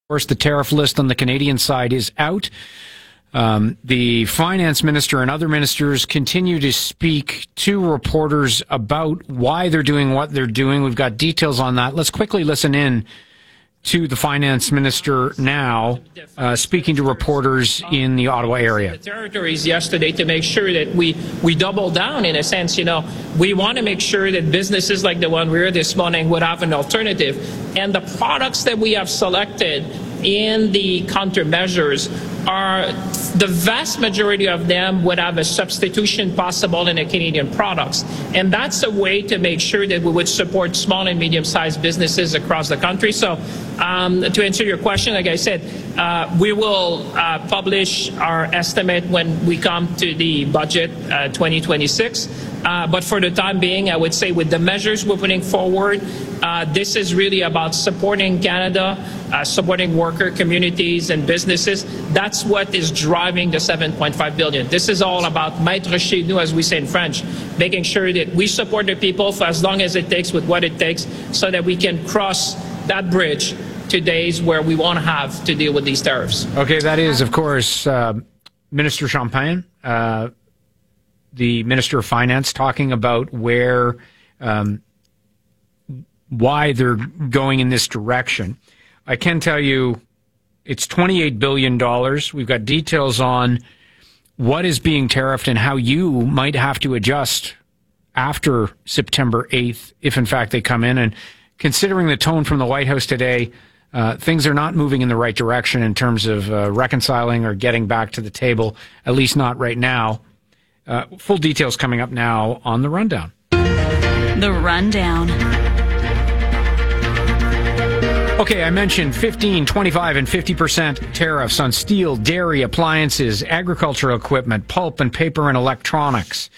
Of course, the tariff list on the Canadian side is out. The finance minister and other ministers continue to speak to reporters about why they're doing what they're doing. We've got details on that. Let's quickly listen in to the finance minister now, speaking to reporters in the Ottawa area. The territories yesterday to make sure that we double down in a sense. We want to make sure that businesses like the one we heard this morning would have an alternative. And the products that we have selected in the countermeasures are, the vast majority of them would have a substitution possible in the Canadian products. And that's a way to make sure that we would support small and medium-sized businesses across the country. So to answer your question, like I said, we will publish our estimate when we come to the budget 2026. But for the time being, I would say with the measures we're putting forward, this is really about supporting Canada, supporting worker communities and businesses. That's what is driving the $7.5 billion. This is all about mettre chez nous, as we say in French, making sure that we support the people for as long as it takes with what it takes so that we can cross that bridge to days where we won't have to deal with these tariffs. Okay, that is, of course, Minister Champagne, the Minister of Finance, talking about where, why they're going in this direction. I can tell you it's $28 billion. We've got details on what is being tariffed and how you might have to adjust after September 8th, if in fact they come in. And considering the tone from the White House today, things are not moving in the right direction in terms of reconciling or getting back to the table, at least not right now. Full details coming up now on The Rundown. The Rundown. Okay, I mentioned 15, 25, and 50% tariffs on steel, dairy, appliances, agricultural equipment, pulp and paper, and electronics.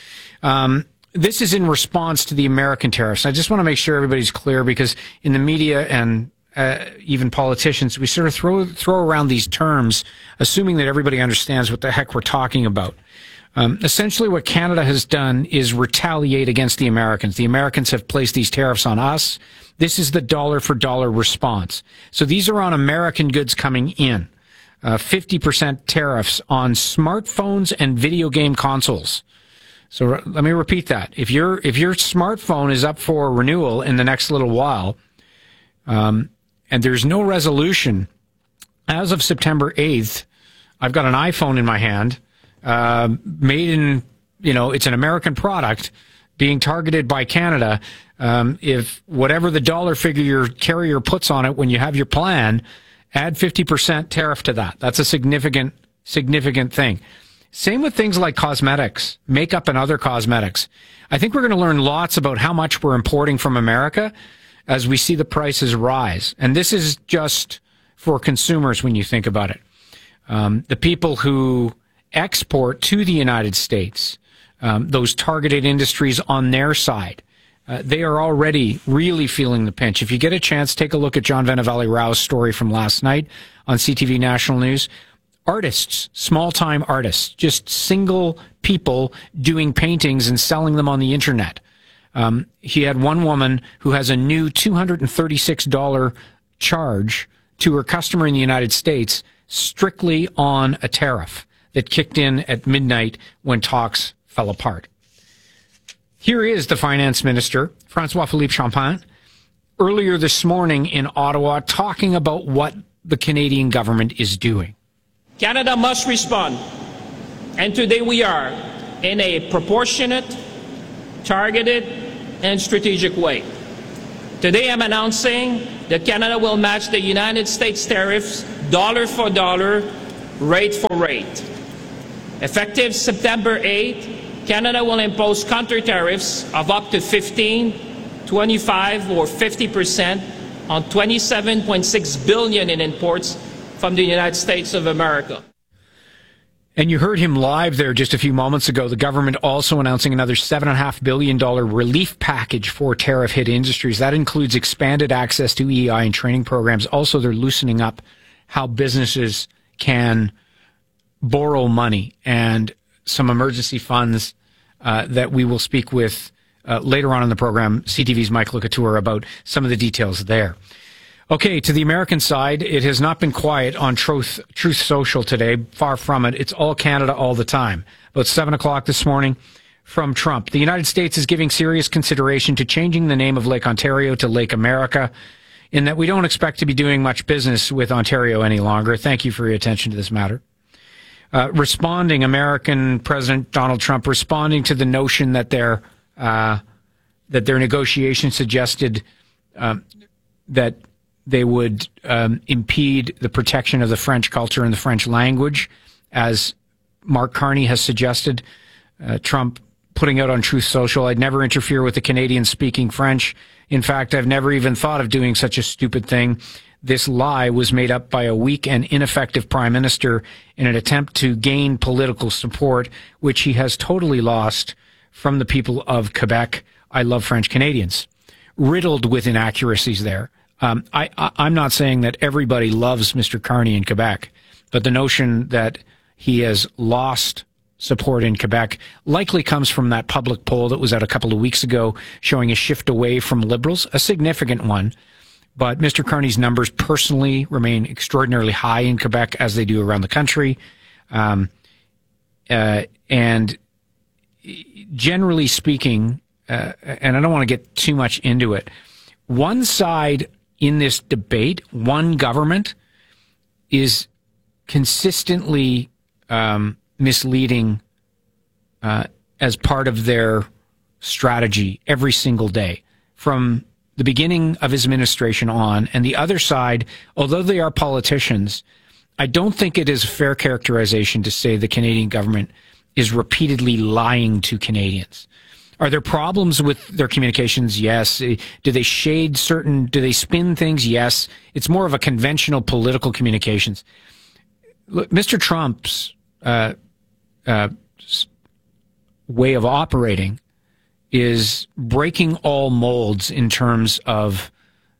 This is in response to the American tariffs. I just want to make sure everybody's clear, because in the media and even politicians, we sort of throw around these terms, assuming that everybody understands what the heck we're talking about. Essentially, what Canada has done is retaliate against the Americans. The Americans have placed these tariffs on us. This is the dollar-for-dollar response. So these are on American goods coming in. 50% tariffs on smartphones and video game consoles. So let me repeat that. If your smartphone is up for renewal in the next little while, and there's no resolution, as of September 8th, I've got an iPhone in my hand, made in, it's an American product being targeted by Canada. If whatever the dollar figure your carrier puts on it when you have your plan, add 50% tariff to that. That's a significant thing. Same with things like cosmetics, makeup and other cosmetics. I think we're going to learn lots about how much we're importing from America as we see the prices rise. And this is just for consumers when you think about it. The people who export to the United States, those targeted industries on their side, they are already really feeling the pinch. If you get a chance, take a look at John Vennavally-Rao's story from last night on CTV National News. Artists, small-time artists, just single people doing paintings and selling them on the internet. He had one woman who has a new $236 charge to her customer in the United States strictly on a tariff that kicked in at midnight when talks fell apart. Here is the finance minister, François-Philippe Champagne, earlier this morning in Ottawa, talking about what the Canadian government is doing. Canada must respond, and today we are, in a proportionate, targeted, and strategic way. Today I'm announcing that Canada will match the United States tariffs dollar for dollar, rate for rate. Effective September 8th, Canada will impose counter tariffs of up to 15, 25, or 50% on $27.6 billion in imports from the United States of America. And you heard him live there just a few moments ago. The government also announcing another $7.5 billion relief package for tariff-hit industries. That includes expanded access to EI and training programs. Also, they're loosening up how businesses can borrow money and some emergency funds that we will speak with later on in the program, CTV's Mike Locouture, about some of the details there. Okay, to the American side, it has not been quiet on Truth Social today. Far from it. It's all Canada all the time. About 7 o'clock this morning from Trump. The United States is giving serious consideration to changing the name of Lake Ontario to Lake America, in that we don't expect to be doing much business with Ontario any longer. Thank you for your attention to this matter. American President Donald Trump responding to the notion that their negotiations suggested that they would impede the protection of the French culture and the French language, as Mark Carney has suggested. Trump putting out on Truth Social, "I'd never interfere with the Canadians speaking French. In fact, I've never even thought of doing such a stupid thing. This lie was made up by a weak and ineffective prime minister in an attempt to gain political support, which he has totally lost from the people of Quebec. I love French Canadians." Riddled with inaccuracies there. I'm not saying that everybody loves Mr. Carney in Quebec, but the notion that he has lost support in Quebec likely comes from that public poll that was out a couple of weeks ago showing a shift away from Liberals, a significant one. But Mr. Carney's numbers personally remain extraordinarily high in Quebec, as they do around the country. And generally speaking, and I don't want to get too much into it, one side in this debate, one government, is consistently misleading as part of their strategy every single day from the beginning of his administration on. And the other side, although they are politicians, I don't think it is a fair characterization to say the Canadian government is repeatedly lying to Canadians. Are there problems with their communications? Yes. Do they spin things? Yes. It's more of a conventional political communications. Look, Mr. Trump's way of operating is breaking all molds in terms of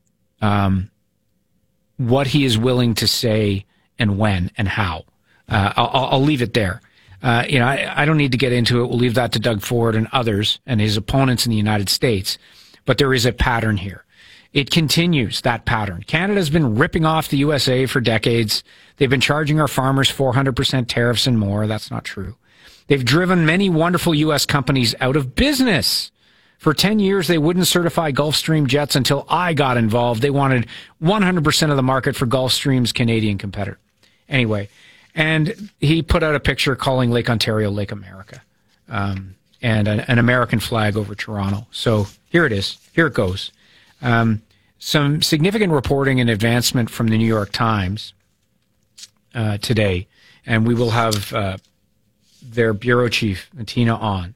what he is willing to say and when and how. I'll leave it there. I don't need to get into it. We'll leave that to Doug Ford and others and his opponents in the United States. But there is a pattern here. It continues, that pattern. Canada's been ripping off the USA for decades. They've been charging our farmers 400% tariffs and more. That's not true. They've driven many wonderful U.S. companies out of business. For 10 years, they wouldn't certify Gulfstream jets until I got involved. They wanted 100% of the market for Gulfstream's Canadian competitor. Anyway, and he put out a picture calling Lake Ontario Lake America, and an American flag over Toronto. So here it is. Here it goes. Some significant reporting and advancement from the New York Times today, and we will have their bureau chief, Martina, on.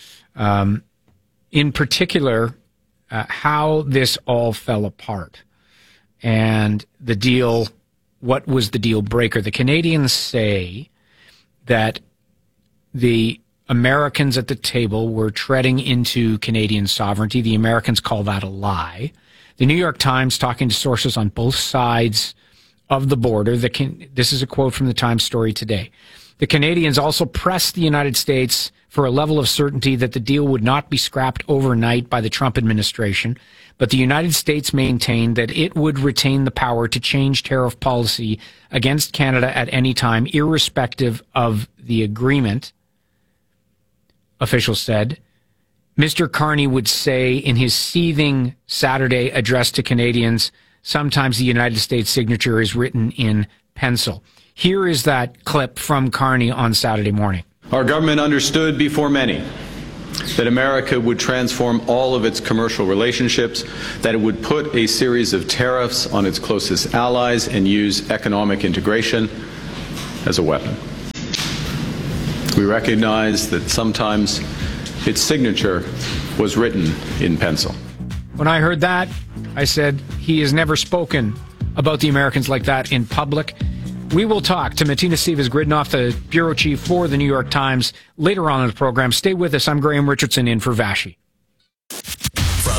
In particular, how this all fell apart and the deal. What was the deal breaker? The Canadians say that the Americans at the table were treading into Canadian sovereignty. The Americans call that a lie. The New York Times, talking to sources on both sides of the border, this is a quote from the Times story today. The Canadians also pressed the United States for a level of certainty that the deal would not be scrapped overnight by the Trump administration, but the United States maintained that it would retain the power to change tariff policy against Canada at any time, irrespective of the agreement, officials said. Mr. Carney would say in his seething Saturday address to Canadians, sometimes the United States signature is written in pencil. Here is that clip from Carney on Saturday morning. Our government understood before many that America would transform all of its commercial relationships, that it would put a series of tariffs on its closest allies and use economic integration as a weapon. We recognize that sometimes its signature was written in pencil. When I heard that, I said, he has never spoken about the Americans like that in public. We will talk to Martina Sivas-Gridnoff, the bureau chief for the New York Times, later on in the program. Stay with us. I'm Graham Richardson in for Vashi. From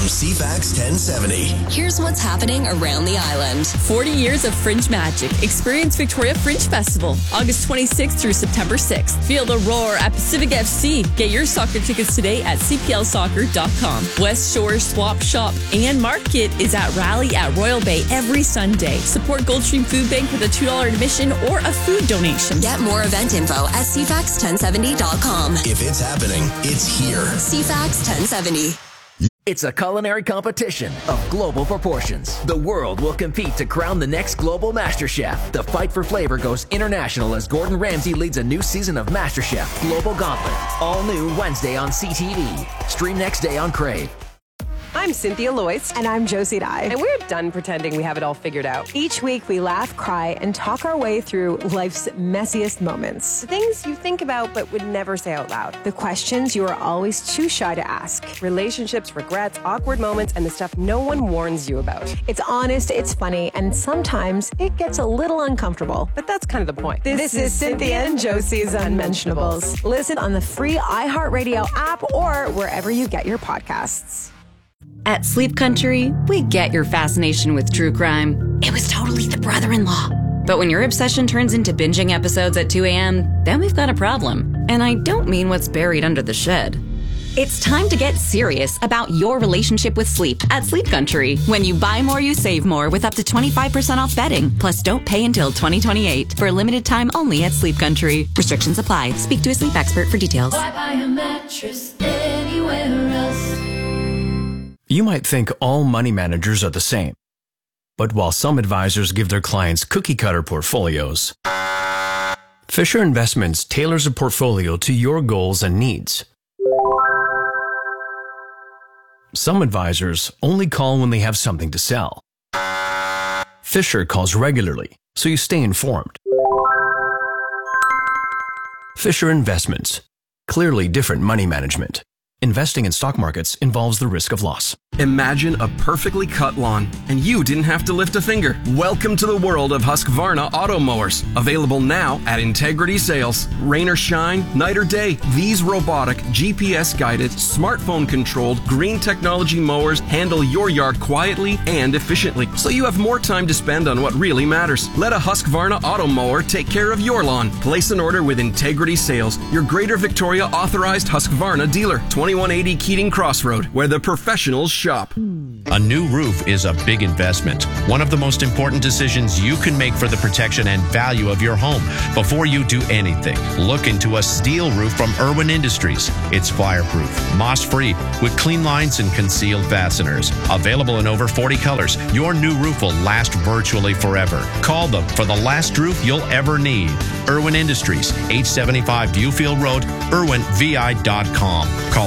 on CFAX 1070. Here's what's happening around the island. 40 years of Fringe magic. Experience Victoria Fringe Festival, August 26th through September 6th. Feel the roar at Pacific FC. Get your soccer tickets today at cplsoccer.com. West Shore Swap Shop and Market is at Rally at Royal Bay every Sunday. Support Goldstream Food Bank with a $2 admission or a food donation. Get more event info at cfax1070.com. If it's happening, it's here. CFAX 1070. It's a culinary competition of global proportions. The world will compete to crown the next global Master Chef. The fight for flavor goes international as Gordon Ramsay leads a new season of Master Chef Global Gauntlet. All new Wednesday on CTV. Stream next day on Crave. I'm Cynthia Loyce. And I'm Josie Dye. And we're done pretending we have it all figured out. Each week we laugh, cry, and talk our way through life's messiest moments. The things you think about but would never say out loud. The questions you are always too shy to ask. Relationships, regrets, awkward moments, and the stuff no one warns you about. It's honest, it's funny, and sometimes it gets a little uncomfortable. But that's kind of the point. This is Cynthia and Josie's Unmentionables. Listen on the free iHeartRadio app or wherever you get your podcasts. At Sleep Country, we get your fascination with true crime. It was totally the brother-in-law. But when your obsession turns into binging episodes at 2 a.m., then we've got a problem. And I don't mean what's buried under the shed. It's time to get serious about your relationship with sleep at Sleep Country. When you buy more, you save more with up to 25% off bedding. Plus, don't pay until 2028 for a limited time only at Sleep Country. Restrictions apply. Speak to a sleep expert for details. Why buy a mattress anywhere else? You might think all money managers are the same. But while some advisors give their clients cookie-cutter portfolios, Fisher Investments tailors a portfolio to your goals and needs. Some advisors only call when they have something to sell. Fisher calls regularly, so you stay informed. Fisher Investments. Clearly different money management. Investing in stock markets involves the risk of loss. Imagine a perfectly cut lawn, and you didn't have to lift a finger. Welcome to the world of Husqvarna auto mowers. Available now at Integrity Sales. Rain or shine, night or day, these robotic, GPS-guided, smartphone-controlled, green technology mowers handle your yard quietly and efficiently, so you have more time to spend on what really matters. Let a Husqvarna auto mower take care of your lawn. Place an order with Integrity Sales, your Greater Victoria authorized Husqvarna dealer. 2180 Keating Crossroad, where the professionals shop. A new roof is a big investment. One of the most important decisions you can make for the protection and value of your home. Before you do anything, look into a steel roof from Irwin Industries. It's fireproof, moss-free, with clean lines and concealed fasteners. Available in over 40 colors, your new roof will last virtually forever. Call them for the last roof you'll ever need. Irwin Industries, 875 Viewfield Road, irwinvi.com. Call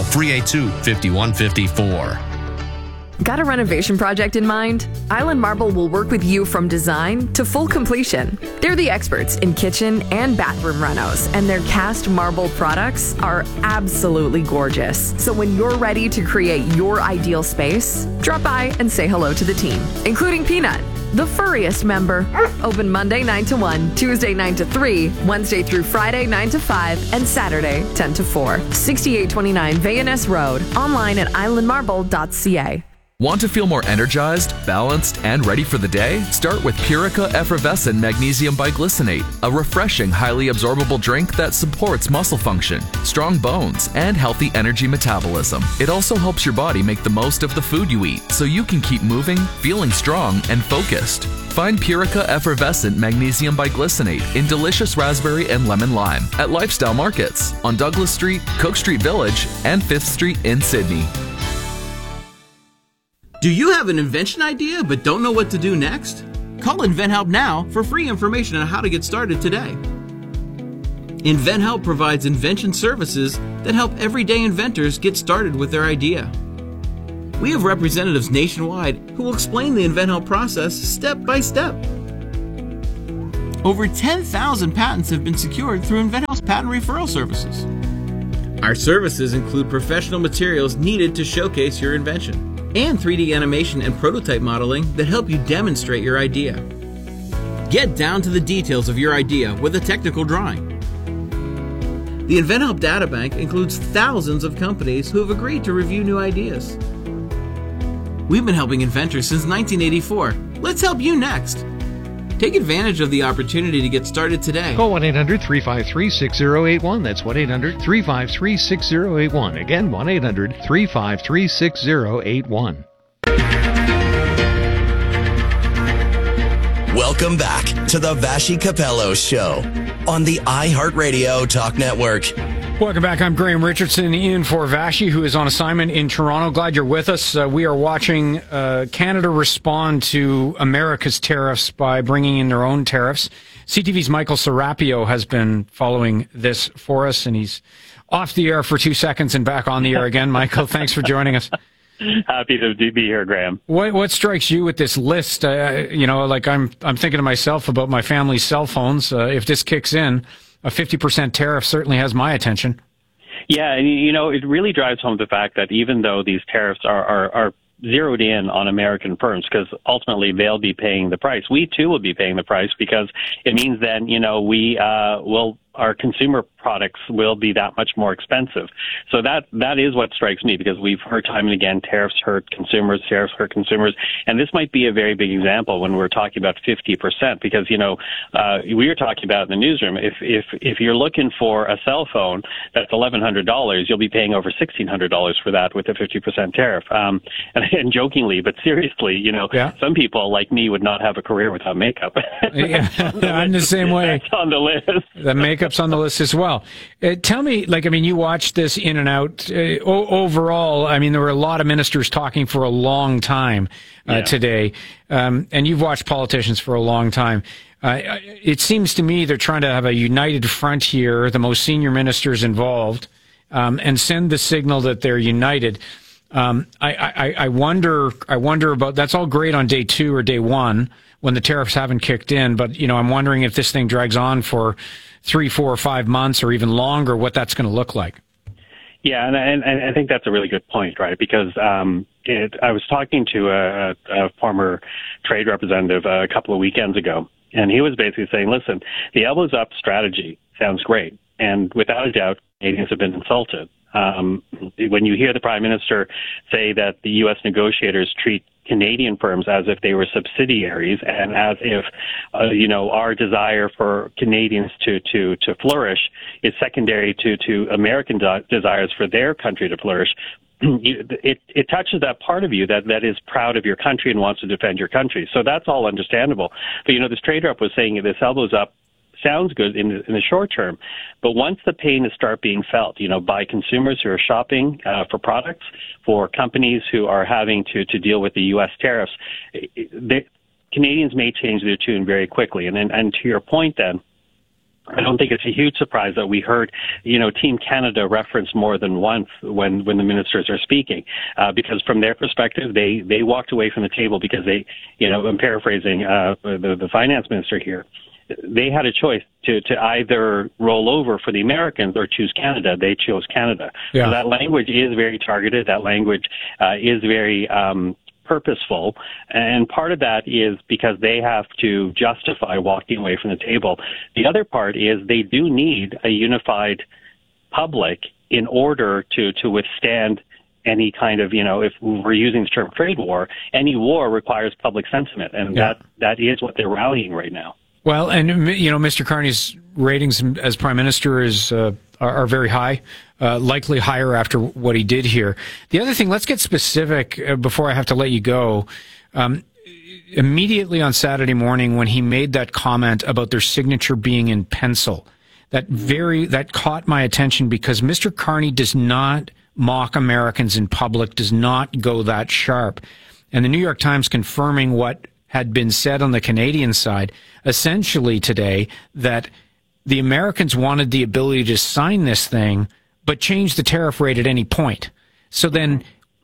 382-5154. Got a renovation project in mind? Island Marble will work with you from design to full completion. They're the experts in kitchen and bathroom renos, and their cast marble products are absolutely gorgeous. So when you're ready to create your ideal space, drop by and say hello to the team, including Peanut, the furriest member. Open Monday 9 to 1, Tuesday 9 to 3, Wednesday through Friday 9 to 5, and Saturday 10 to 4. 6829 Vayaness Road. Online at islandmarble.ca. Want to feel more energized, balanced, and ready for the day? Start with Purica Effervescent Magnesium Biglycinate, a refreshing, highly absorbable drink that supports muscle function, strong bones, and healthy energy metabolism. It also helps your body make the most of the food you eat, so you can keep moving, feeling strong, and focused. Find Purica Effervescent Magnesium Biglycinate in delicious raspberry and lemon lime at Lifestyle Markets on Douglas Street, Cook Street Village, and 5th Street in Sydney. Do you have an invention idea but don't know what to do next? Call InventHelp now for free information on how to get started today. InventHelp provides invention services that help everyday inventors get started with their idea. We have representatives nationwide who will explain the InventHelp process step by step. Over 10,000 patents have been secured through InventHelp's patent referral services. Our services include professional materials needed to showcase your invention, and 3D animation and prototype modeling that help you demonstrate your idea. Get down to the details of your idea with a technical drawing. The InventHelp Databank includes thousands of companies who have agreed to review new ideas. We've been helping inventors since 1984. Let's help you next. Take advantage of the opportunity to get started today. Call 1-800-353-6081. That's 1-800-353-6081. Again, 1-800-353-6081. Welcome back to the Vassy Capello Show on the iHeartRadio Talk Network. Welcome back. I'm Graham Richardson in for Vassy, who is on assignment in Toronto. Glad you're with us. We are watching Canada respond to America's tariffs by bringing in their own tariffs. CTV's Michael Serapio has been following this for us, and he's off the air for 2 seconds and back on the air again. Michael, thanks for joining us. Happy to be here, Graham. What strikes you with this list? Like I'm thinking to myself about my family's cell phones. If this kicks in, a 50% tariff certainly has my attention. Yeah, and it really drives home the fact that even though these tariffs are zeroed in on American firms, because ultimately they'll be paying the price. We too will be paying the price, because it means then our consumer products will be that much more expensive. So that is what strikes me, because we've heard time and again, tariffs hurt consumers, and this might be a very big example when we're talking about 50%, because we were talking about in the newsroom, if you're looking for a cell phone that's $1,100, you'll be paying over $1,600 for that with a 50% tariff. And jokingly, but seriously, some people like me would not have a career without makeup. Yeah, I'm the same way. That's on the list. The makeup's on the list as well. Tell me, you watched this in and out. Overall, there were a lot of ministers talking for a long time today, and you've watched politicians for a long time. It seems to me they're trying to have a united front here, the most senior ministers involved, and send the signal that they're united. I wonder about, that's all great on day 2 or day 1 when the tariffs haven't kicked in, but I'm wondering if this thing drags on for 3, 4, or 5 months or even longer, what that's going to look like. Yeah, and I think that's a really good point, right? Because I was talking to a former trade representative a couple of weekends ago, and he was basically saying, listen, the elbows up strategy sounds great, and without a doubt, Canadians have been insulted. When you hear the Prime Minister say that the U.S. negotiators treat Canadian firms as if they were subsidiaries, and as if our desire for Canadians to flourish is secondary to American desires for their country to flourish, it touches that part of you that is proud of your country and wants to defend your country. So that's all understandable. But this trade rep was saying this elbows up sounds good in the short term, but once the pain is start being felt, by consumers who are shopping for products, for companies who are having to deal with the U.S. tariffs, Canadians may change their tune very quickly. And to your point, then, I don't think it's a huge surprise that we heard, Team Canada referenced more than once when the ministers are speaking, because from their perspective, they walked away from the table because they, I'm paraphrasing the finance minister here. They had a choice to either roll over for the Americans or choose Canada. They chose Canada. Yeah. So that language is very targeted. That language is very purposeful. And part of that is because they have to justify walking away from the table. The other part is they do need a unified public in order to withstand any kind of, if we're using the term trade war, any war requires public sentiment. And that is what they're rallying right now. Well, and Mr. Carney's ratings as Prime Minister are very high, likely higher after what he did here. The other thing, let's get specific before I have to let you go. Immediately on Saturday morning, when he made that comment about their signature being in pencil, that caught my attention, because Mr. Carney does not mock Americans in public, does not go that sharp. And the New York Times confirming what had been said on the Canadian side, essentially today, that the Americans wanted the ability to sign this thing, but change the tariff rate at any point. So then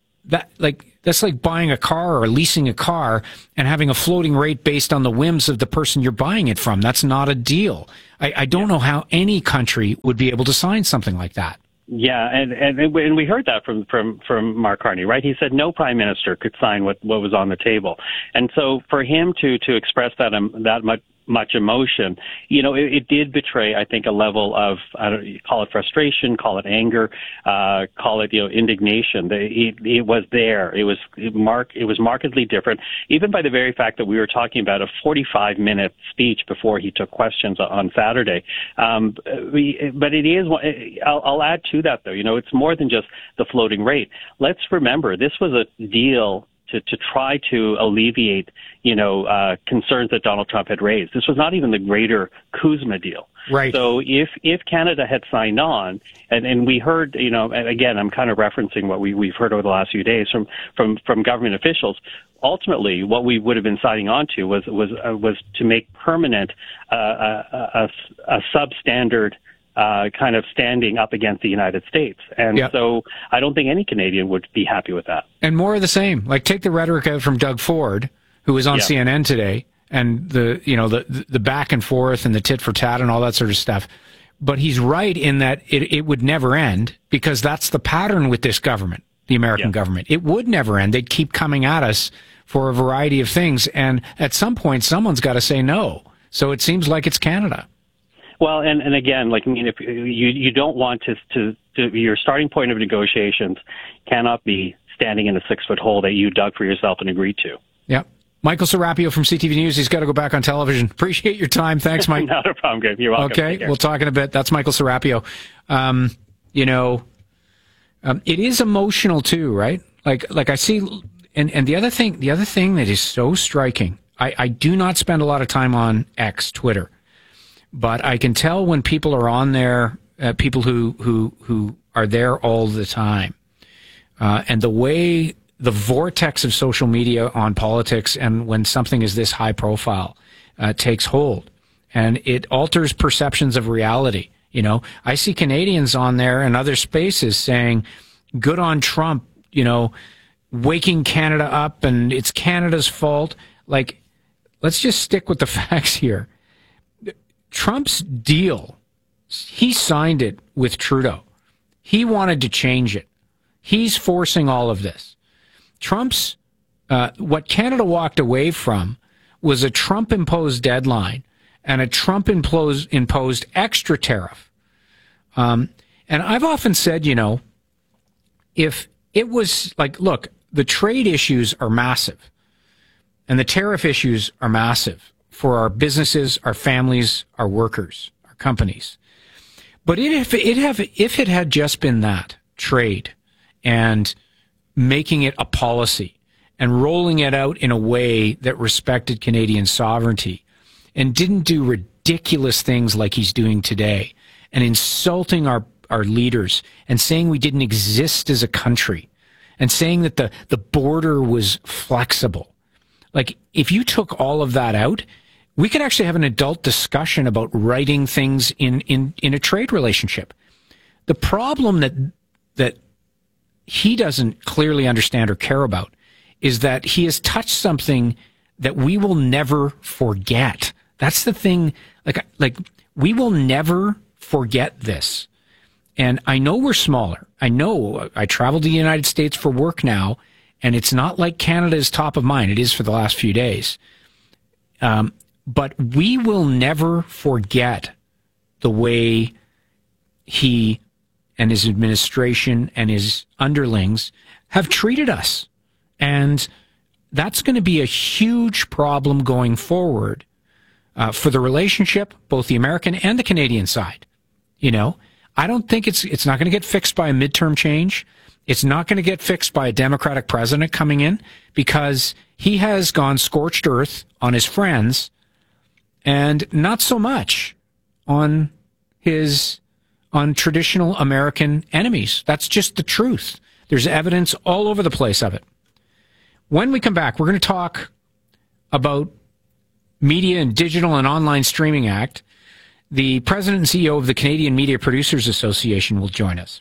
that's like buying a car or leasing a car and having a floating rate based on the whims of the person you're buying it from. That's not a deal. I don't know how any country would be able to sign something like that. Yeah, and we heard that from Mark Carney, right? He said no prime minister could sign what was on the table, and so for him to express that much emotion, it did betray, I think, a level of, call it frustration, call it anger, call it, indignation. It was there. It was markedly different, even by the very fact that we were talking about a 45-minute speech before he took questions on Saturday. But it is, I'll add to that, though, it's more than just the floating rate. Let's remember, this was a deal to try to alleviate, concerns that Donald Trump had raised. This was not even the greater Kuzma deal. Right. So if Canada had signed on, and we heard, and again, I'm kind of referencing what we've heard over the last few days from government officials. Ultimately, what we would have been signing on to was to make permanent a substandard kind of standing up against the United States. And so I don't think any Canadian would be happy with that. And more of the same. Like, take the rhetoric out from Doug Ford, who was on CNN today, and the back and forth and the tit for tat and all that sort of stuff. But he's right in that it would never end, because that's the pattern with this government, the American government. It would never end. They'd keep coming at us for a variety of things. And at some point, someone's got to say no. So it seems like it's Canada. Well, and again, if you don't want to your starting point of negotiations cannot be standing in a 6-foot hole that you dug for yourself and agreed to. Yeah. Michael Serapio from CTV News. He's got to go back on television. Appreciate your time. Thanks, Mike. Not a problem, Gabe. You're welcome. Okay, we'll talk in a bit. That's Michael Serapio. It is emotional too, right? Like I see, and the other thing that is so striking, I do not spend a lot of time on X, Twitter, but I can tell when people are on there, people who are there all the time, and the way the vortex of social media on politics, and when something is this high profile, takes hold, and it alters perceptions of reality. I see Canadians on there and other spaces saying, good on Trump, waking Canada up, and it's Canada's fault. Like, let's just stick with the facts here. Trump's deal, he signed it with Trudeau. He wanted to change it. He's forcing all of this. Trump's, what Canada walked away from was a Trump-imposed deadline and a Trump-imposed extra tariff. And I've often said, if it was like, look, the trade issues are massive and the tariff issues are massive for our businesses, our families, our workers, our companies. But if it had just been that, trade, and making it a policy and rolling it out in a way that respected Canadian sovereignty and didn't do ridiculous things like he's doing today and insulting our leaders and saying we didn't exist as a country and saying that the border was flexible. Like, if you took all of that out, we could actually have an adult discussion about writing things in a trade relationship. The problem that he doesn't clearly understand or care about is that he has touched something that we will never forget. That's the thing. Like we will never forget this. And I know we're smaller. I know I travel to the United States for work now, and it's not like Canada is top of mind. It is for the last few days. But we will never forget the way he and his administration and his underlings have treated us. And that's going to be a huge problem going forward for the relationship, both the American and the Canadian side. I don't think it's not going to get fixed by a midterm change. It's not going to get fixed by a Democratic president coming in, because he has gone scorched earth on his friends and not so much on traditional American enemies. That's just the truth. There's evidence all over the place of it. When we come back, we're going to talk about Media and Digital and Online Streaming Act. The president and CEO of the Canadian Media Producers Association will join us.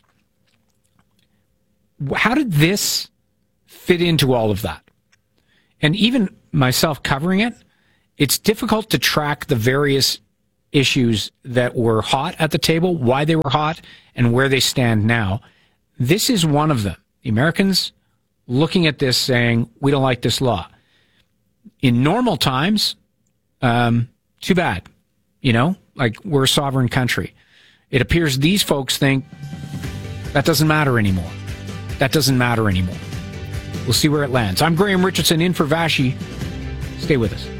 How did this fit into all of that? And even myself covering it, it's difficult to track the various issues that were hot at the table, why they were hot, and where they stand now. This is one of them. The Americans looking at this saying, we don't like this law. In normal times, Too bad. You know, like, we're a sovereign country. It appears these folks think that doesn't matter anymore. That doesn't matter anymore. We'll see where it lands. I'm Graham Richardson in for Vashi. Stay with us.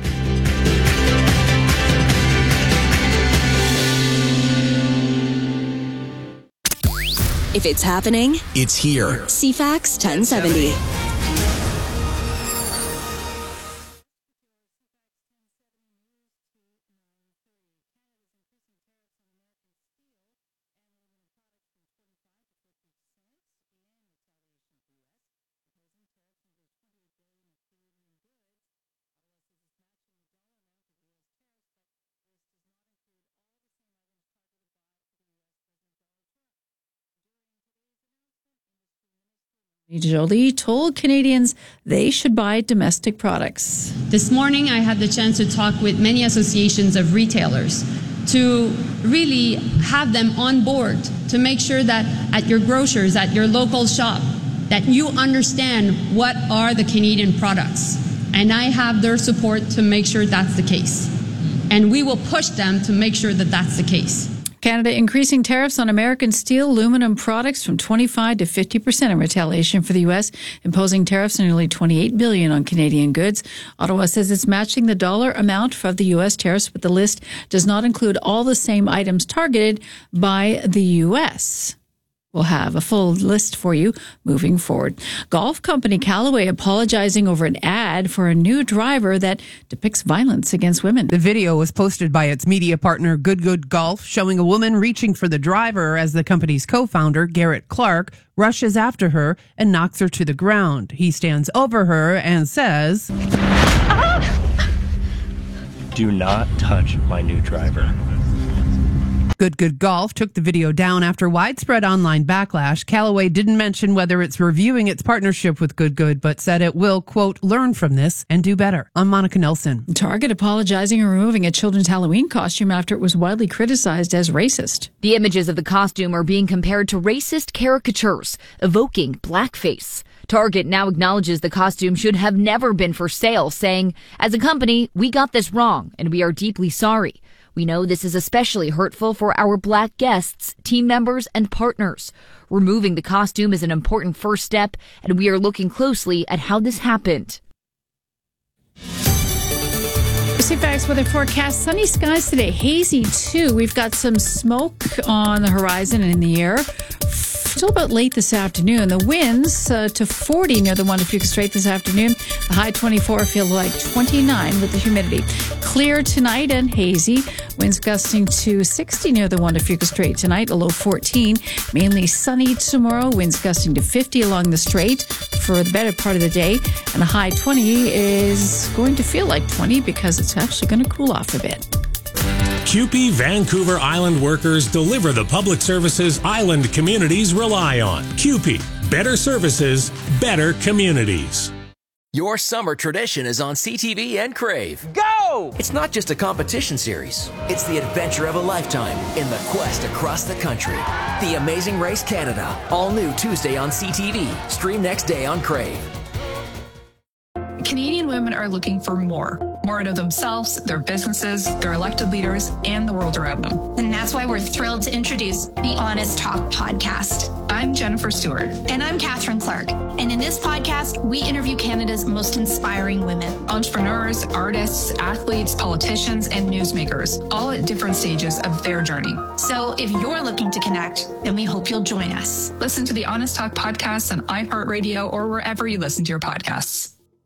If it's happening, it's here. CFAX 1070. Jolie told Canadians they should buy domestic products. This morning, I had the chance to talk with many associations of retailers to really have them on board to make sure that at your grocers, at your local shop, that you understand what are the Canadian products. And I have their support to make sure that's the case. And we will push them to make sure that that's the case. Canada increasing tariffs on American steel, aluminum products from 25 to 50% in retaliation for the U.S., imposing tariffs of nearly $28 billion on Canadian goods. Ottawa says it's matching the dollar amount of the U.S. tariffs, but the list does not include all the same items targeted by the U.S. We'll have a full list for you moving forward. Golf company Callaway apologizing over an ad for a new driver that depicts violence against women. The video was posted by its media partner Good Golf, showing a woman reaching for the driver as the company's co-founder, Garrett Clark, rushes after her and knocks her to the ground. He stands over her and says, "Do not touch my new driver." Good Golf took the video down after widespread online backlash. Callaway didn't mention whether it's reviewing its partnership with Good, but said it will, quote, learn from this and do better. I'm Monica Nelson. Target apologizing and removing a children's Halloween costume after it was widely criticized as racist. The images of the costume are being compared to racist caricatures, evoking blackface. Target now acknowledges the costume should have never been for sale, saying, "As a company, we got this wrong, and we are deeply sorry. We know this is especially hurtful for our Black guests, team members, and partners. Removing the costume is an important first step, and we are looking closely at how this happened." CFAX weather forecast, sunny skies today, hazy too. We've got some smoke on the horizon and in the air. Still about late this afternoon. The winds to 40 near the Wanda Fuca Strait this afternoon. The high 24, feel like 29 with the humidity. Clear tonight and hazy. Winds gusting to 60 near the Wanda Fuca Strait tonight, a low 14. Mainly sunny tomorrow. Winds gusting to 50 along the strait for the better part of the day. And a high 20 is going to feel like 20 because it's actually going to cool off a bit. CUPE Vancouver Island workers deliver the public services island communities rely on. CUPE, better services, better communities. Your summer tradition is on CTV and Crave. Go! It's not just a competition series. It's the adventure of a lifetime in the quest across the country. The Amazing Race Canada. All new Tuesday on CTV. Stream next day on Crave. Canadian women are looking for more out of themselves, their businesses, their elected leaders, and the world around them. And that's why we're thrilled to introduce the Honest Talk podcast. I'm Jennifer Stewart. And I'm Catherine Clark. And in this podcast, we interview Canada's most inspiring women. Entrepreneurs, artists, athletes, politicians, and newsmakers, all at different stages of their journey. So if you're looking to connect, then we hope you'll join us. Listen to the Honest Talk podcast on iHeartRadio or wherever you listen to your podcasts.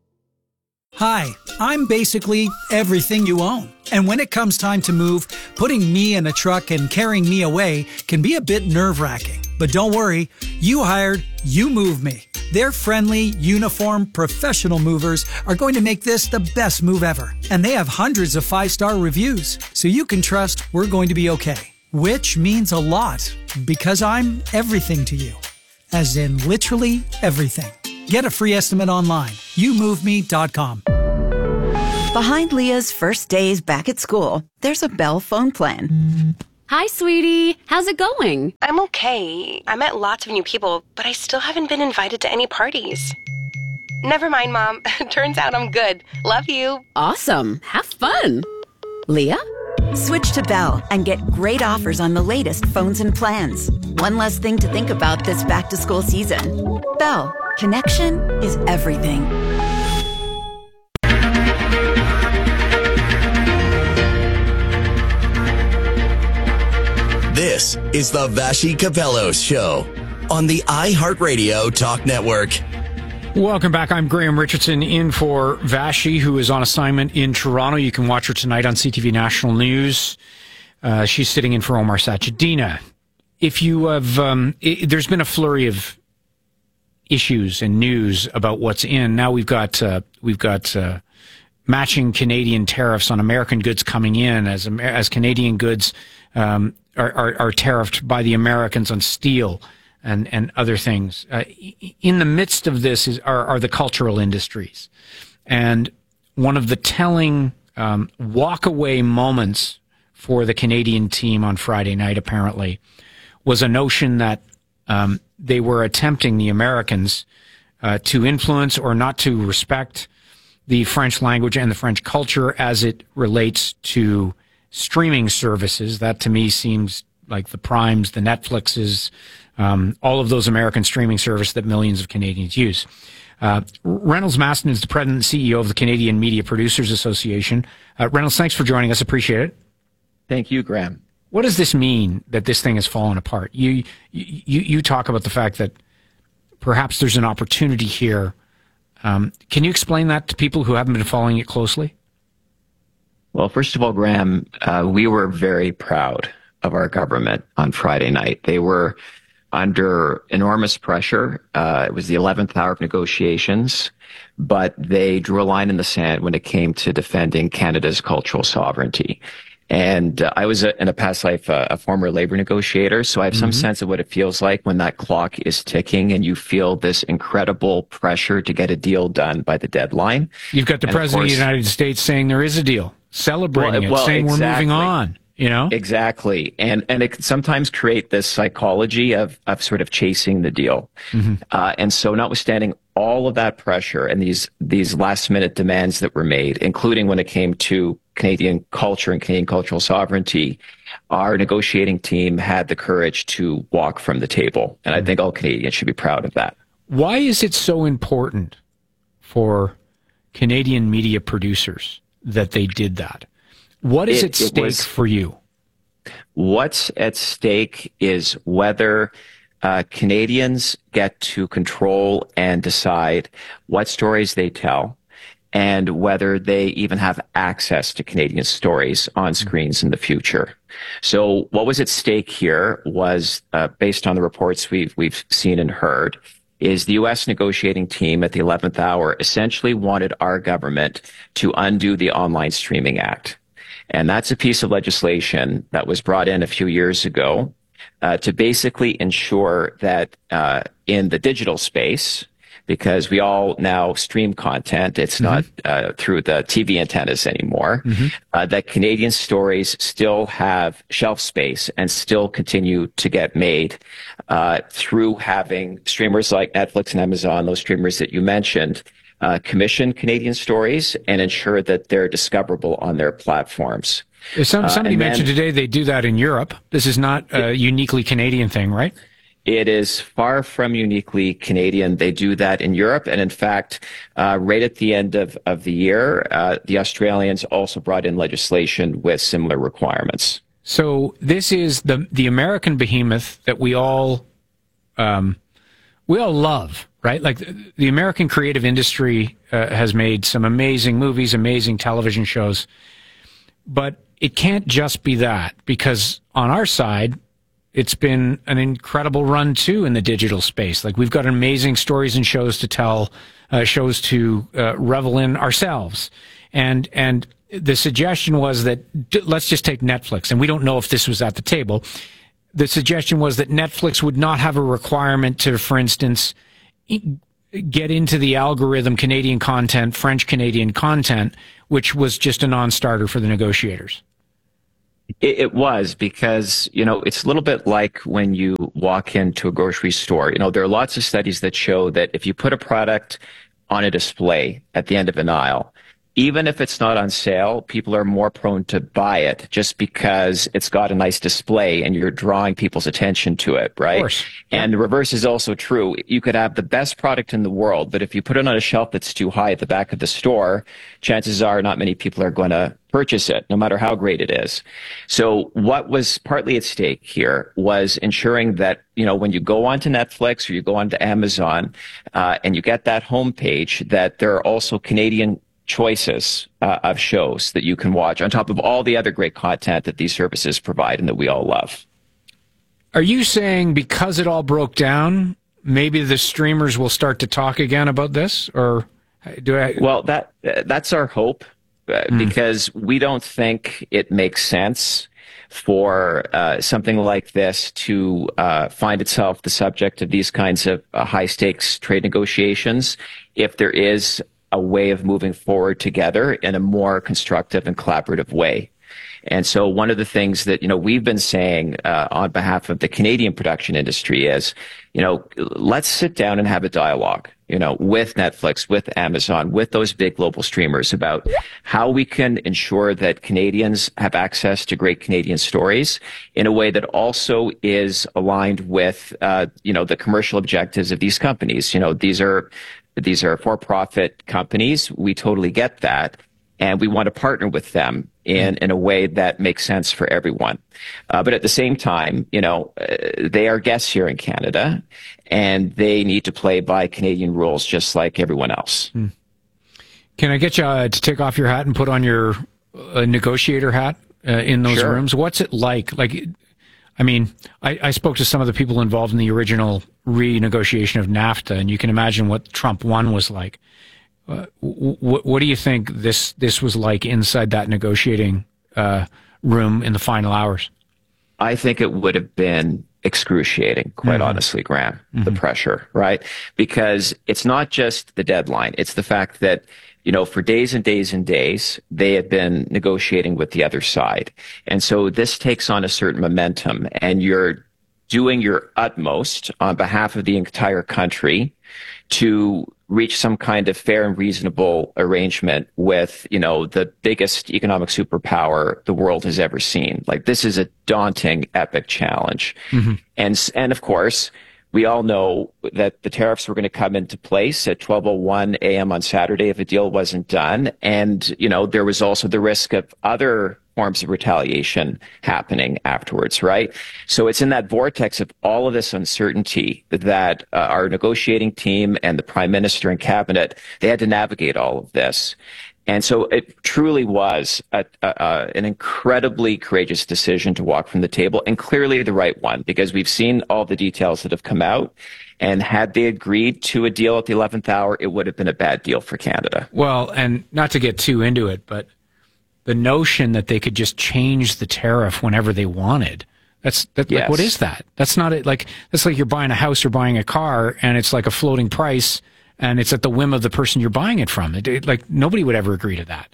Hi, I'm basically everything you own. And when it comes time to move, putting me in a truck and carrying me away can be a bit nerve-wracking. But don't worry, you hired You Move Me. Their friendly, uniform, professional movers are going to make this the best move ever. And they have hundreds of 5-star reviews, so you can trust we're going to be okay. Which means a lot, because I'm everything to you. As in literally everything. Get a free estimate online. YouMoveMe.com. Behind Leah's first days back at school, there's a Bell phone plan. Hi, sweetie. How's it going? I'm okay. I met lots of new people, but I still haven't been invited to any parties. Never mind, Mom. Turns out I'm good. Love you. Awesome. Have fun. Leah? Switch to Bell and get great offers on the latest phones and plans. One less thing to think about this back-to-school season. Bell, connection is everything. This is the Vashi Capello Show on the iHeartRadio Talk Network. Welcome back. I'm Graham Richardson in for Vashi, who is on assignment in Toronto. You can watch her tonight on CTV National News. She's sitting in for Omar Sachedina. If you have, there's been a flurry of issues and news about what's in. Now we've got matching Canadian tariffs on American goods coming in as Canadian goods are tariffed by the Americans on steel and other things. In the midst of this are the cultural industries. And one of the telling walk-away moments for the Canadian team on Friday night, apparently, was a notion that they were attempting, the Americans, to influence or not to respect the French language and the French culture as it relates to streaming services. That, to me, seems like the Primes, the Netflixes, all of those American streaming services that millions of Canadians use. Reynolds Maston is the president and CEO of the Canadian Media Producers Association. Reynolds, thanks for joining us. Appreciate it. Thank you, Graham. What does this mean that this thing has fallen apart? You talk about the fact that perhaps there's an opportunity here. Can you explain that to people who haven't been following it closely? Well, first of all, Graham, we were very proud of our government on Friday night. They were under enormous pressure. It was the 11th hour of negotiations, but they drew a line in the sand when it came to defending Canada's cultural sovereignty. And I was, in a past life, a former labor negotiator, so I have some sense of what it feels like when that clock is ticking and you feel this incredible pressure to get a deal done by the deadline. You've got the President of the United States saying there is a deal, celebrating it, saying we're moving on. You know? Exactly. And it can sometimes create this psychology of sort of chasing the deal. And so notwithstanding all of that pressure and these last minute demands that were made, including when it came to Canadian culture and Canadian cultural sovereignty, our negotiating team had the courage to walk from the table. And I think all Canadians should be proud of that. Why is it so important for Canadian media producers that they did that? What is at stake for you? What's at stake is whether Canadians get to control and decide what stories they tell and whether they even have access to Canadian stories on screens in the future. So what was at stake here was, based on the reports we've seen and heard, is the U.S. negotiating team at the 11th hour essentially wanted our government to undo the Online Streaming Act. And that's a piece of legislation that was brought in a few years ago to basically ensure that in the digital space, because we all now stream content, it's not through the TV antennas anymore, that Canadian stories still have shelf space and still continue to get made through having streamers like Netflix and Amazon, those streamers that you mentioned, commission Canadian stories and ensure that they're discoverable on their platforms. Somebody mentioned today they do that in Europe. This is not a uniquely Canadian thing, right? It is far from uniquely Canadian. They do that in Europe. And in fact, right at the end of the year, the Australians also brought in legislation with similar requirements. So this is the American behemoth that we all love, right? Like the American creative industry has made some amazing movies, amazing television shows, but it can't just be that, because on our side, it's been an incredible run too in the digital space. Like we've got amazing stories and shows to tell, shows to revel in ourselves. And the suggestion was that let's just take Netflix, and we don't know if this was at the table. The suggestion was that Netflix would not have a requirement to, for instance, get into the algorithm Canadian content, French Canadian content, which was just a non-starter for the negotiators. It was, because, it's a little bit like when you walk into a grocery store. There are lots of studies that show that if you put a product on a display at the end of an aisle, even if it's not on sale, people are more prone to buy it just because it's got a nice display and you're drawing people's attention to it, right? Of course. And the reverse is also true. You could have the best product in the world, but if you put it on a shelf that's too high at the back of the store, chances are not many people are going to purchase it, no matter how great it is. So what was partly at stake here was ensuring that, when you go onto Netflix or you go onto Amazon and you get that homepage, that there are also Canadian choices of shows that you can watch on top of all the other great content that these services provide and that we all love. Are you saying because it all broke down, maybe the streamers will start to talk again about this? Or do I? Well, that's our hope, because we don't think it makes sense for something like this to find itself the subject of these kinds of high-stakes trade negotiations if there is a way of moving forward together in a more constructive and collaborative way. And so one of the things that, we've been saying on behalf of the Canadian production industry is, let's sit down and have a dialogue, with Netflix, with Amazon, with those big global streamers about how we can ensure that Canadians have access to great Canadian stories in a way that also is aligned with, the commercial objectives of these companies. These are for-profit companies. We totally get that. And we want to partner with them in a way that makes sense for everyone. But at the same time, they are guests here in Canada, and they need to play by Canadian rules just like everyone else. Can I get you to take off your hat and put on your negotiator hat in those rooms? What's it like? I spoke to some of the people involved in the original renegotiation of NAFTA, and you can imagine what Trump 1 was like. What do you think this was like inside that negotiating room in the final hours? I think it would have been excruciating, quite honestly, Graham, the pressure, right? Because it's not just the deadline. It's the fact that, for days and days and days, they had been negotiating with the other side. And so this takes on a certain momentum, and you're doing your utmost on behalf of the entire country to reach some kind of fair and reasonable arrangement with, the biggest economic superpower the world has ever seen. Like, this is a daunting, epic challenge. And of course, we all know that the tariffs were going to come into place at 12:01 a.m. on Saturday if a deal wasn't done. And, there was also the risk of other forms of retaliation happening afterwards, right? So it's in that vortex of all of this uncertainty that our negotiating team and the Prime Minister and Cabinet, they had to navigate all of this. And so it truly was an incredibly courageous decision to walk from the table, and clearly the right one, because we've seen all the details that have come out. And had they agreed to a deal at the 11th hour, it would have been a bad deal for Canada. Well, and not to get too into it, but the notion that they could just change the tariff whenever they wanted. Yes. Like, what is that? That's not it. Like, that's like you're buying a house or buying a car, and it's like a floating price, and it's at the whim of the person you're buying it from. Like, nobody would ever agree to that.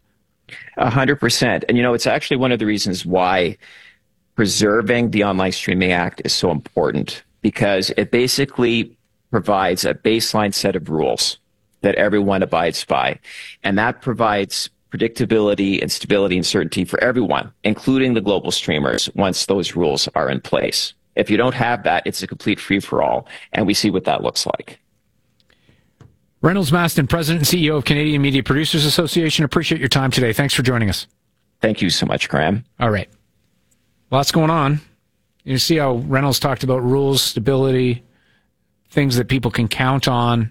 100%. And, it's actually one of the reasons why preserving the Online Streaming Act is so important, because it basically provides a baseline set of rules that everyone abides by. And that provides predictability and stability and certainty for everyone, including the global streamers, once those rules are in place. If you don't have that, it's a complete free-for-all, and we see what that looks like. Reynolds Maston, President and CEO of Canadian Media Producers Association. Appreciate your time today. Thanks for joining us. Thank you so much, Graham. All right. Lots going on. You see how Reynolds talked about rules, stability, things that people can count on.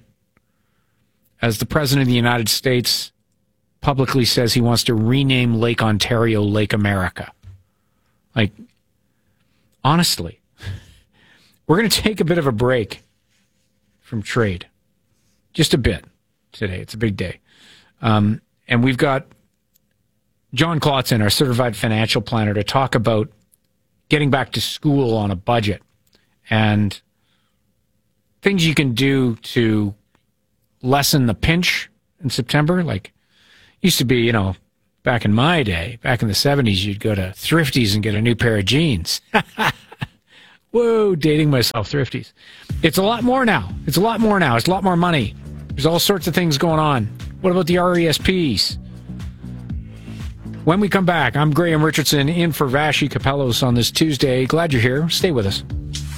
As the President of the United States publicly says he wants to rename Lake Ontario Lake America. Like, honestly, we're going to take a bit of a break from trade. Just a bit today. It's a big day. And we've got John Klotzen, our certified financial planner, to talk about getting back to school on a budget and things you can do to lessen the pinch in September. Like, used to be, back in my day, back in the 70s, you'd go to Thrifty's and get a new pair of jeans. Whoa, dating myself, Thrifty's. It's a lot more now. It's a lot more money. There's all sorts of things going on. What about the RESPs? When we come back, I'm Graham Richardson in for Vassy Kapelos on this Tuesday. Glad you're here. Stay with us.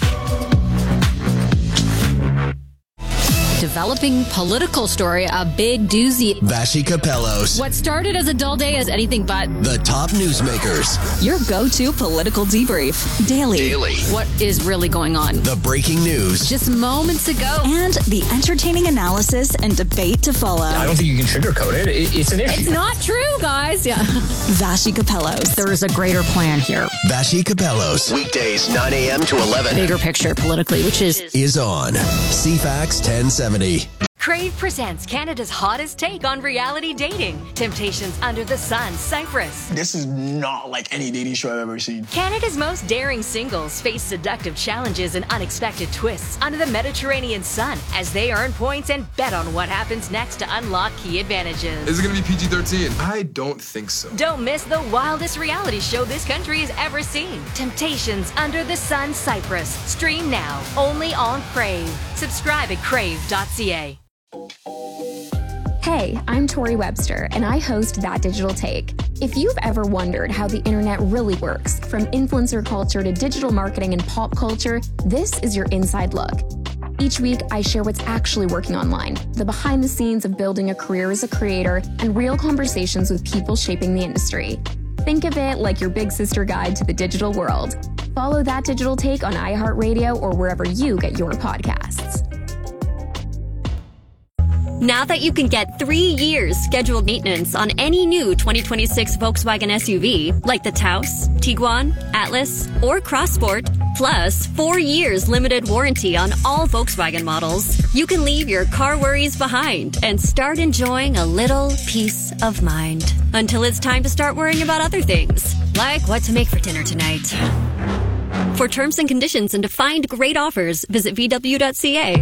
Developing political story, a big doozy. Vassy Kapelos. What started as a dull day is anything but. The top newsmakers. Your go-to political debrief. Daily. What is really going on? The breaking news. Just moments ago. And the entertaining analysis and debate to follow. I don't think you can sugarcoat it. It's an issue. It's not true, guys. Yeah. Vassy Kapelos. There is a greater plan here. Vassy Kapelos. Weekdays, 9 a.m. to 11. Bigger picture politically, which is on CFAX 1070. Crave presents Canada's hottest take on reality dating. Temptations Under the Sun, Cyprus. This is not like any dating show I've ever seen. Canada's most daring singles face seductive challenges and unexpected twists under the Mediterranean sun as they earn points and bet on what happens next to unlock key advantages. Is it going to be PG-13? I don't think so. Don't miss the wildest reality show this country has ever seen. Temptations Under the Sun, Cyprus. Stream now, only on Crave. Subscribe at crave.ca. Hey, I'm Tori Webster, and I host That Digital Take. If you've ever wondered how the internet really works, from influencer culture to digital marketing and pop culture, this is your inside look. Each week, I share what's actually working online, the behind the scenes of building a career as a creator, and real conversations with people shaping the industry. Think of it like your big sister guide to the digital world. Follow That Digital Take on iHeartRadio or wherever you get your podcasts. Now that you can get 3 years scheduled maintenance on any new 2026 Volkswagen SUV, like the Taos, Tiguan, Atlas, or Crossport, plus 4 years limited warranty on all Volkswagen models, you can leave your car worries behind and start enjoying a little peace of mind. Until it's time to start worrying about other things, like what to make for dinner tonight. For terms and conditions and to find great offers, visit VW.ca.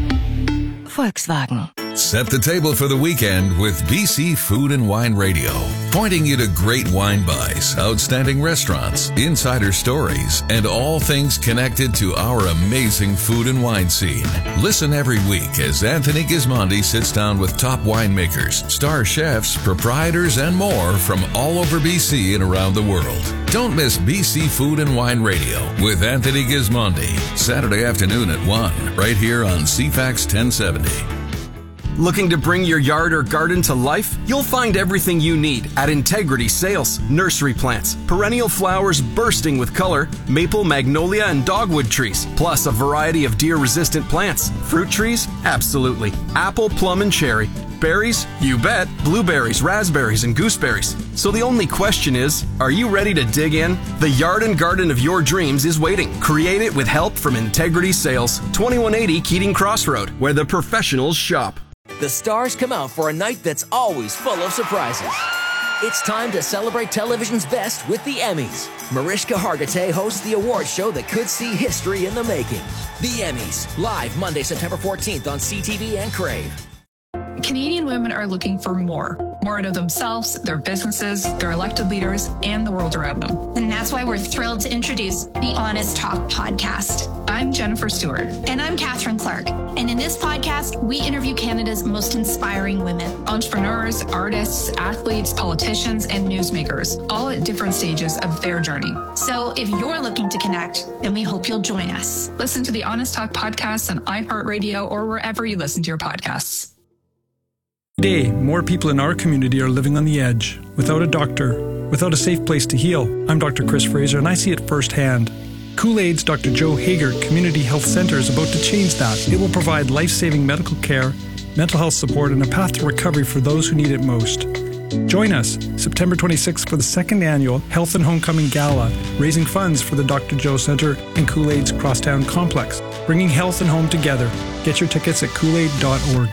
Volkswagen. Set the table for the weekend with BC Food and Wine Radio, pointing you to great wine buys, outstanding restaurants, insider stories, and all things connected to our amazing food and wine scene. Listen every week as Anthony Gismondi sits down with top winemakers, star chefs, proprietors, and more from all over BC and around the world. Don't miss BC Food and Wine Radio with Anthony Gismondi, Saturday afternoon at 1, right here on CFAX 1070. Looking to bring your yard or garden to life? You'll find everything you need at Integrity Sales. Nursery plants, perennial flowers bursting with color, maple, magnolia, and dogwood trees, plus a variety of deer-resistant plants. Fruit trees? Absolutely. Apple, plum, and cherry. Berries? You bet. Blueberries, raspberries, and gooseberries. So the only question is, are you ready to dig in? The yard and garden of your dreams is waiting. Create it with help from Integrity Sales, 2180 Keating Crossroad, where the professionals shop. The stars come out for a night that's always full of surprises. It's time to celebrate television's best with the Emmys. Mariska Hargitay hosts the award show that could see history in the making. The Emmys, live Monday, September 14th on CTV and Crave. Canadian women are looking for more out of themselves, their businesses, their elected leaders, and the world around them. And that's why we're thrilled to introduce the Honest Talk podcast. I'm Jennifer Stewart. And I'm Catherine Clark. And in this podcast, we interview Canada's most inspiring women. Entrepreneurs, artists, athletes, politicians, and newsmakers, all at different stages of their journey. So if you're looking to connect, then we hope you'll join us. Listen to the Honest Talk podcast on iHeartRadio or wherever you listen to your podcasts. Today, more people in our community are living on the edge, without a doctor, without a safe place to heal. I'm Dr. Chris Fraser, and I see it firsthand. Kool-Aid's Dr. Joe Hager Community Health Center is about to change that. It will provide life-saving medical care, mental health support, and a path to recovery for those who need it most. Join us September 26th for the second annual Health and Homecoming Gala, raising funds for the Dr. Joe Center and Kool-Aid's Crosstown Complex, bringing health and home together. Get your tickets at koolaid.org.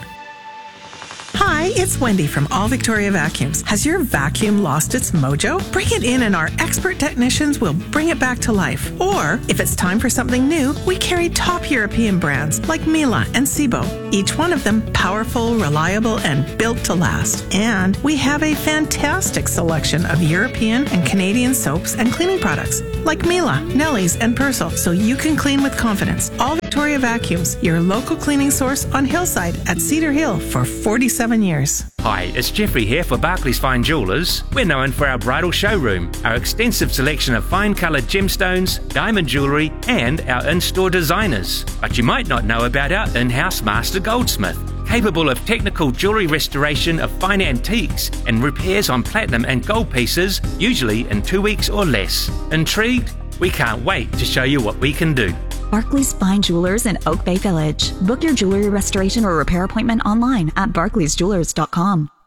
Hi, it's Wendy from All Victoria Vacuums. Has your vacuum lost its mojo? Bring it in and our expert technicians will bring it back to life. Or, if it's time for something new, we carry top European brands like Miele and Sebo. Each one of them powerful, reliable, and built to last. And we have a fantastic selection of European and Canadian soaps and cleaning products like Miele, Nelly's, and Persil, so you can clean with confidence. All Victoria Victoria Vacuums, your local cleaning source on Hillside at Cedar Hill for 47 years. Hi, it's Jeffrey here for Barclays Fine Jewellers. We're known for our bridal showroom, our extensive selection of fine coloured gemstones, diamond jewellery, and our in-store designers. But you might not know about our in-house master goldsmith, capable of technical jewellery restoration of fine antiques and repairs on platinum and gold pieces, usually in 2 weeks or less. Intrigued? We can't wait to show you what we can do. Barclays Fine Jewelers in Oak Bay Village. Book your jewelry restoration or repair appointment online at barclaysjewelers.com.